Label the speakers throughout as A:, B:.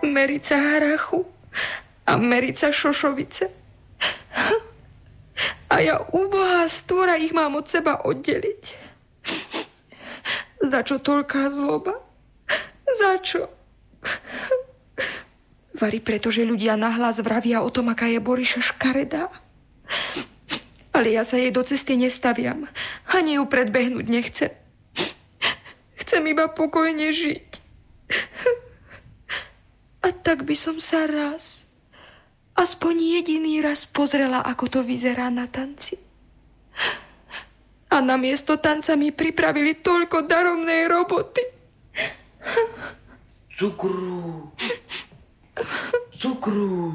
A: Merica harachu a Merica šošovice. A ja, úbohá stvora, ich mám od seba oddeliť. Za čo toľká zloba? Za čo? Vari preto, že ľudia nahlas vravia o tom, aká je Boriša škaredá. Ale ja sa jej do cesty nestaviam. Ani ju predbehnúť nechcem. Chcem iba pokojne žiť. A tak by som sa raz, aspoň jediný raz pozrela, ako to vyzerá na tanci. A namiesto tanca mi pripravili toľko daromnej roboty.
B: Cukru. Cukru.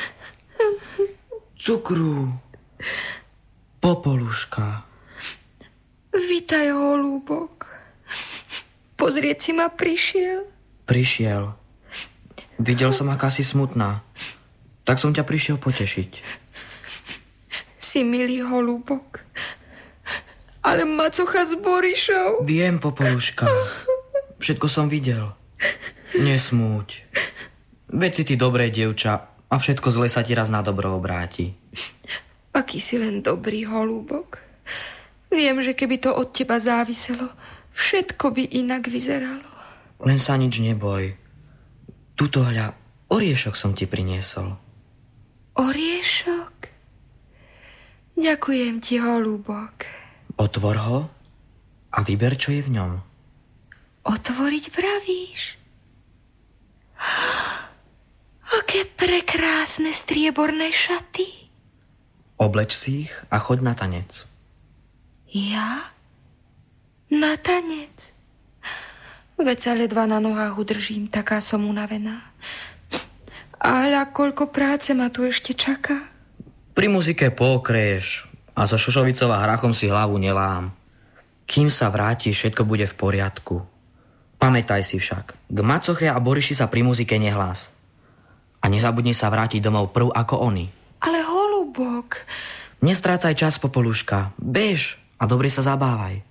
B: Cukru. Popoluška.
A: Vitaj, holúbok. Pozrieť si ma prišiel?
B: Prišiel. Videl som, aká si smutná. Tak som ťa prišiel potešiť.
A: Si milý, holúbok. Ale macocha s Borišou.
B: Viem, Popoluška. Všetko som videl. Nesmúť. Veď si ty dobré dievča a všetko zle sa ti raz na dobro obráti.
A: Aký si len dobrý, holúbok. Viem, že keby to od teba záviselo, všetko by inak vyzeralo.
B: Len sa nič neboj. Tuto hľa, oriešok som ti priniesol.
A: Oriešok? Ďakujem ti, holúbok.
B: Otvor ho a vyber, čo je v ňom.
A: Otvoriť vravíš? Aké prekrásne strieborné šaty.
B: Obleč si ich a choď na tanec.
A: Ja? Na tanec? Veď sa ledva na nohách udržím, taká som unavená. Ale koľko práce ma tu ešte čaká?
B: Pri muzike pokreješ a so šošovicou a hrachom si hlavu nelám. Kým sa vrátiš, všetko bude v poriadku. Pamätaj si však, k macoche a Boriši sa pri muzike nehlás. A nezabudni sa vrátiť domov prv ako oni.
A: Ale holubok...
B: Nestrácaj čas, Popoluška. Bež a dobre sa zabávaj.